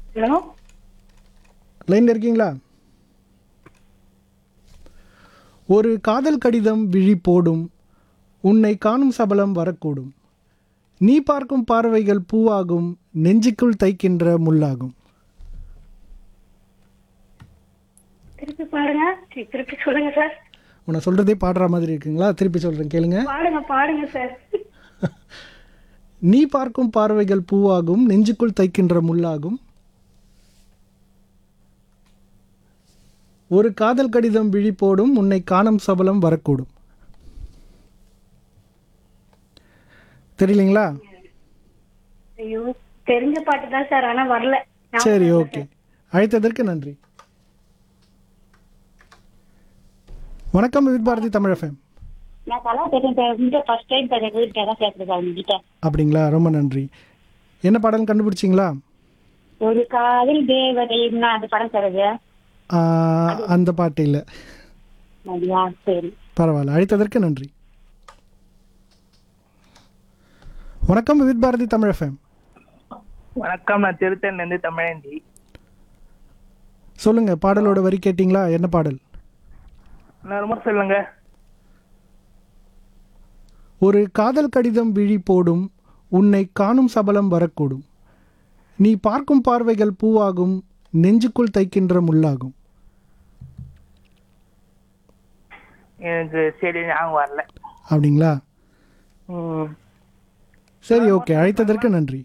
Hello. லைன்ல இருக்கீங்களா? ஒரு காதல் கடிதம் விழி போடும், உன்னை காணும் சபலம் வரக்கூடும். நீ பார்க்கும் பார்வைகள் பூவாகும், நெஞ்சுக்குள் தைக்கின்ற முள்ளாகும். திருப்பி பாருங்க. திருப்பி சொல்லுங்க சார். உன்னை சொல்றதே பாடுற மாதிரி இருக்குங்களா? திருப்பி சொல்றேன் கேளுங்க. பாடுங்க பாடுங்க சார். நீ பார்க்கும் பார்வைகள் பூவாகும், நெஞ்சுக்குள் தைக்கின்ற முள்ளாகும். ஒரு காதல் கடிதம் விழி போடும், உன்னை காணும் சபலம் வரக்கூடும். தெரியலீங்களா? ஐயோ, தெரிஞ்ச பாட்டு தான் சார், ஆனா வரல. சரி, ஓகே. அழைத்ததற்கு நன்றி. வணக்கம், வித் பாரதி தமிழ் எஃப்எம். நான் கலா பேசுறேன் சார். இந்த ஃபர்ஸ்ட் டைம் சார் எங்க வீட்டுல தான் சேர்த்து சார் உங்ககிட்ட. அப்படிங்களா? ரொம்ப நன்றி. என்ன பாடல் கண்டுபிடிச்சிங்களா? ஒரு காதல் தேவதை அந்த படம் சார் அது. அந்த பாட்டு இல்லை. அப்படியா? சரி. பரவாயில்ல, அழைத்ததற்கு நன்றி. வணக்கம், வித் பாரதி தமிழ் எஃப்எம். வணக்கம், நான் திருத்தன்ல இருந்து தமிழேந்தி. சொல்லுங்க, பாடலோட வரி கேட்டிங்களா? என்ன பாடல்? நான் ரொம்ப சொல்லுங்க. ஒரு காதல் கடிதம் விழி போடும், உன்னை காணும் சபலம் வரக்கூடும். நீ பார்க்கும் பார்வைகள் பூவாகும், நெஞ்சுக்குள் தைக்கின்ற முள்ளாகும். எனக்கு சரி ஞாபகம் வரல. அப்படிங்களா? ம். சரி, ஓகே. அழைத்ததற்கு நன்றி.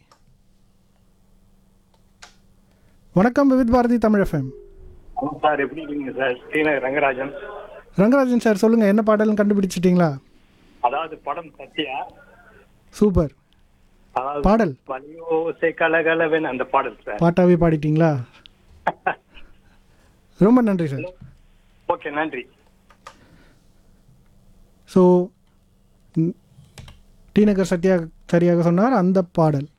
வணக்கம், with Bharathi Tamil FM. Sir எப்படி இருக்கீங்க சார்? ஸ்ரீநகர் ரங்கராஜன். ரங்கராஜன் சார், சொல்லுங்க, என்ன பாடல்னு கண்டுபிடிச்சிட்டிங்களா? அதாவது படம் சத்யா. சூப்பர். அதாவது பாடல் வலியோசை கலகலவன் அந்த பாடல் சார். பாட்டாவே பாடிட்டீங்களா? ரொம்ப நன்றி சார். ஓகே, நன்றி. ஸோ டி நகர் சத்யா சரியாக சொன்னார். அந்த பாடல்